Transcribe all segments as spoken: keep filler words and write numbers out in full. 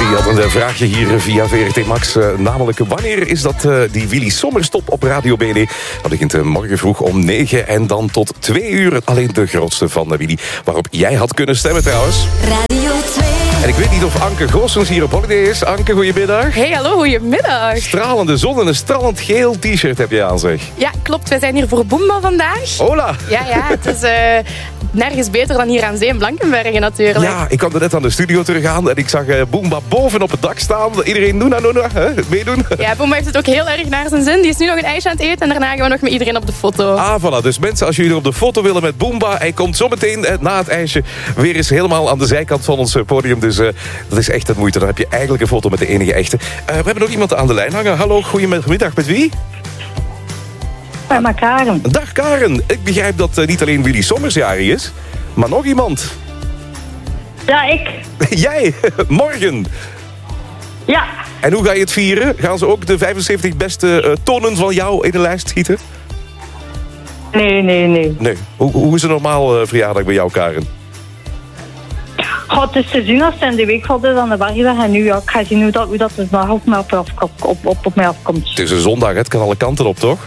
Die had een vraagje hier via V R T Max. Uh, namelijk, wanneer is dat uh, die Willy Sommerstop op Radio B N? Dat begint uh, morgen vroeg om negen en dan tot twee uur. Alleen de grootste van uh, Willy. Waarop jij had kunnen stemmen trouwens. Radio twee. En ik weet niet of Anke Goossens hier op holiday is. Anke, goedemiddag. Hey, hallo, goedemiddag. Stralende zon en een stralend geel t-shirt heb je aan, zeg. Ja, klopt. Wij zijn hier voor Boomba vandaag. Hola. Ja, ja, het is uh, nergens beter dan hier aan zee in Blankenbergen natuurlijk. Ja, ik kwam er net aan de studio terug aan en ik zag uh, Boomba boven op het dak staan. Iedereen doen, doen, doen, meedoen. Ja, Boomba heeft het ook heel erg naar zijn zin. Die is nu nog een ijsje aan het eten en daarna gaan we nog met iedereen op de foto. Ah, voilà. Dus mensen, als jullie op de foto willen met Boomba, hij komt zometeen uh, na het ijsje weer eens helemaal aan de zijkant van ons uh, podium. Dus uh, dat is echt het moeite. Dan heb je eigenlijk een foto met de enige echte. Uh, we hebben nog iemand aan de lijn hangen. Hallo, goedemiddag. Met wie? Ja, maar Karen. Dag Karen. Ik begrijp dat uh, niet alleen Willy Sommers jarig is, maar nog iemand. Ja, ik. Jij, morgen. Ja. En hoe ga je het vieren? Gaan ze ook de vijfenzeventig beste uh, tonen van jou in de lijst schieten? Nee, nee, nee. Nee. Hoe, hoe is een normaal uh, verjaardag bij jou, Karen? God, het is te zien als het in de week valt is aan de barriedag. En nu, ja, ik ga zien hoe dat, hoe dat dus nog op, mij op, op, op, op, op mij afkomt. Het is een zondag, het kan alle kanten op, toch?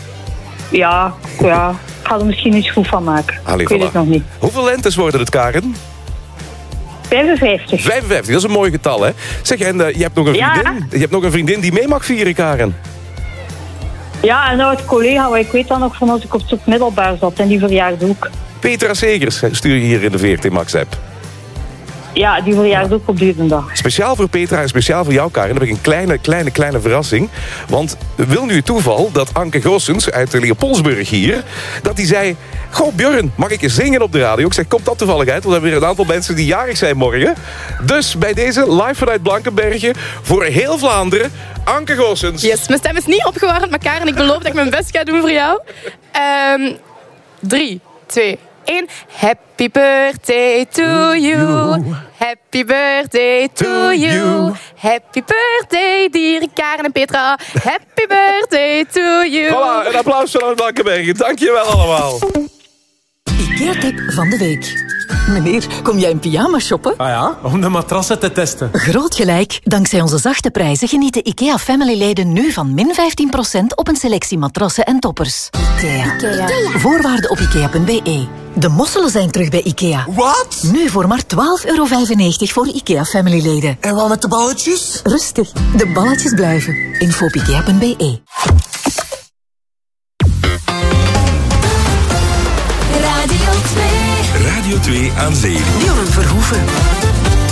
Ja, ja. Ik ga er misschien iets goed van maken. Allee, ik weet voilà. het nog niet. Hoeveel lentes worden het, Karen? vijfenvijftig. vijfenvijftig, dat is een mooi getal, hè? Zeg, en uh, je hebt nog een vriendin? Ja. Je hebt nog een vriendin die mee mag vieren, Karen? Ja, en nou het collega, maar ik weet dan nog van als ik op het middelbaar zat. En die verjaarde ook. Petra Segers stuur je hier in de V R T Max-app. Ja, die verjaarde ook op die dag. Speciaal voor Petra en speciaal voor jou, Karen, heb ik een kleine, kleine, kleine verrassing. Want wil nu het toeval dat Anke Goossens uit Leopoldsburg hier, dat die zei, goh Björn, mag ik eens zingen op de radio? Ik zeg, komt dat toevallig uit? Want we hebben weer een aantal mensen die jarig zijn morgen. Dus bij deze, live vanuit Blankenbergen, voor heel Vlaanderen, Anke Goossens. Yes, mijn stem is niet opgewarmd, maar Karen, ik beloof dat ik mijn best ga doen voor jou. Um, drie, twee, één. Happy birthday to you. Happy birthday to you. Happy birthday, dieren Karen en Petra. Happy birthday to you. Voilà, een applaus vanuit Blankenbergen. Dankjewel allemaal. IKEA-tip van de week. Meneer, kom jij een pyjama shoppen? Ah ja, om de matrassen te testen. Groot gelijk. Dankzij onze zachte prijzen genieten IKEA Family-leden nu van min vijftien procent op een selectie matrassen en toppers. IKEA. IKEA. Voorwaarden op ikea punt b e. De mosselen zijn terug bij IKEA. Wat? Nu voor maar twaalf euro vijfennegentig voor IKEA Family-leden. En wat met de balletjes? Rustig, de balletjes blijven. Info op ikea punt b e. Radio twee. Radio twee aan zee. Dionne Verhoeven.